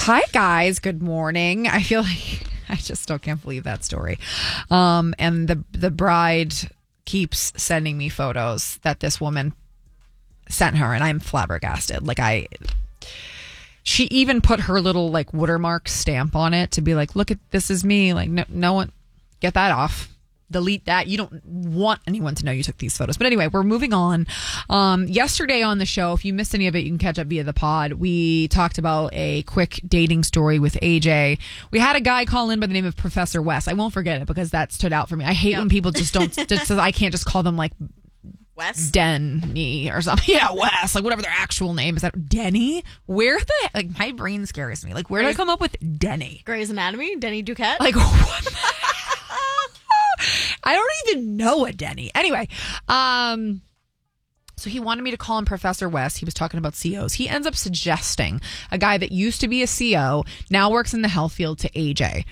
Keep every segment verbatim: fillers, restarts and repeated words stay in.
Hi, guys. Good morning. I feel like I just still can't believe that story. Um, and the the bride keeps sending me photos that this woman sent her, and I'm flabbergasted. Like I, she even put her little like watermark stamp on it to be like, look at this is me. Like no, no one, get that off. Delete that. You don't want anyone to know you took these photos. But anyway, we're moving on. Um, yesterday on the show, if you missed any of it, you can catch up via the pod. We talked about a quick dating story with A J. We had a guy call in by the name of Professor Wes. I won't forget it because that stood out for me. I hate yep. when people just don't, just I can't just call them like Wes? Denny or something. Yeah, Wes. Like whatever their actual name is. That Denny? Where the like my brain scares me. Like where did I come up with Denny? Grey's Anatomy? Denny Duquette? Like what? I don't even know a Denny. Anyway, um, so he wanted me to call him Professor West. He was talking about C Os. He ends up suggesting a guy that used to be a C O, now works in the health field, to A J.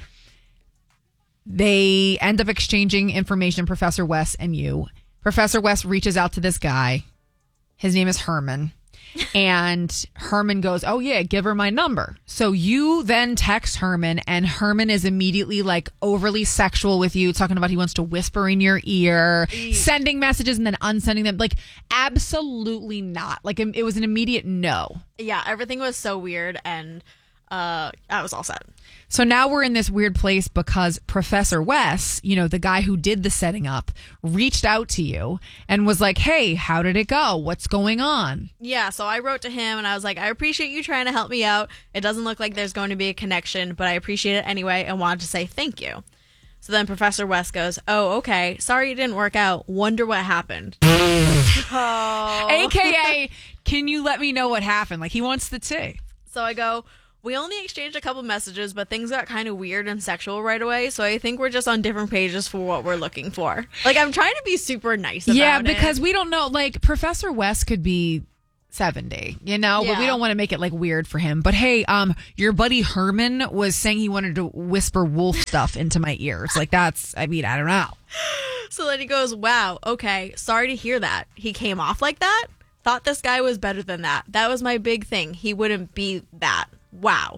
They end up exchanging information, Professor West and you. Professor West reaches out to this guy. His name is Herman. And Herman goes, oh, yeah, give her my number. So you then text Herman, and Herman is immediately like overly sexual with you, talking about he wants to whisper in your ear, Eesh. sending messages and then unsending them. Like, absolutely not. Like, it was an immediate no. Yeah, everything was so weird, and uh, I was all set. So now we're in this weird place because Professor Wes, you know, the guy who did the setting up, reached out to you and was like, hey, how did it go? What's going on? Yeah, so I wrote to him and I was like, I appreciate you trying to help me out. It doesn't look like there's going to be a connection, but I appreciate it anyway and wanted to say thank you. So then Professor Wes goes, oh, okay, sorry it didn't work out. Wonder what happened. oh. A K A, can you let me know what happened? Like, he wants the tea. So I go, we only exchanged a couple messages, but things got kind of weird and sexual right away. So I think we're just on different pages for what we're looking for. Like, I'm trying to be super nice about yeah, it. Yeah, because we don't know. Like, Professor West could be seventy, you know, yeah. but we don't want to make it like weird for him. But hey, um, your buddy Herman was saying he wanted to whisper wolf stuff into my ears. Like, that's, I mean, I don't know. So then he goes, wow, okay, sorry to hear that. He came off like that? Thought this guy was better than that. That was my big thing. He wouldn't be that. Wow.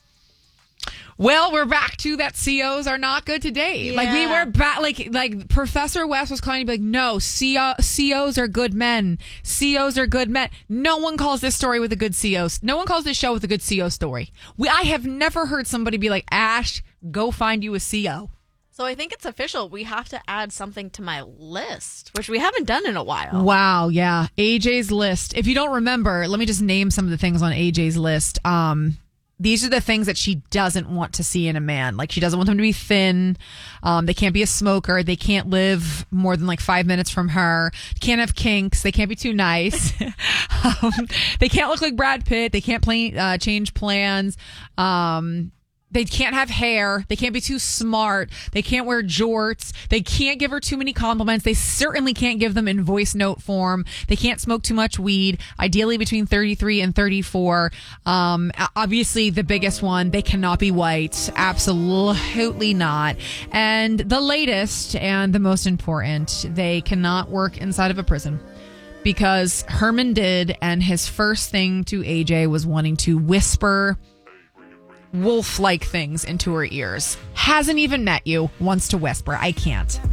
Well, we're back to that C Os are not good to date. Yeah. Like we were back, like like Professor West was calling to be like, no, C O, C Os are good men. C Os are good men. No one calls this story with a good C O. No one calls this show with a good C O story. We, I have never heard somebody be like, Ash, go find you a C O. So I think it's official. We have to add something to my list, which we haven't done in a while. Wow, yeah. A J's list. If you don't remember, let me just name some of the things on A J's list. Um, these are the things that she doesn't want to see in a man. Like, she doesn't want them to be thin. Um, they can't be a smoker. They can't live more than like five minutes from her. Can't have kinks. They can't be too nice. um, they can't look like Brad Pitt. They can't play, uh, change plans. Um, They can't have hair. They can't be too smart. They can't wear jorts. They can't give her too many compliments. They certainly can't give them in voice note form. They can't smoke too much weed, ideally between thirty-three and thirty-four. Um, obviously, the biggest one, they cannot be white. Absolutely not. And the latest and the most important, they cannot work inside of a prison. Because Herman did, and his first thing to A J was wanting to whisper wolf-like things into her ears. Hasn't even met you, wants to whisper. I can't.